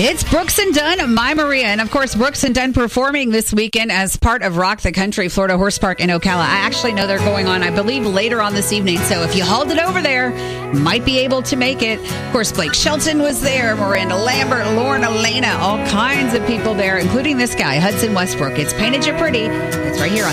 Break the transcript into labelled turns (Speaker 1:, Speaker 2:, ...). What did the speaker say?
Speaker 1: It's Brooks and Dunn, My Maria. And of course, Brooks and Dunn performing this weekend as part of Rock the Country, Florida Horse Park in Ocala. I actually know they're going on, I believe, later on this evening. So if you hauled it over there, might be able to make it. Of course, Blake Shelton was there, Miranda Lambert, Lauren Elena, all kinds of people there, including this guy, Hudson Westbrook. It's Painted You Pretty. It's right here on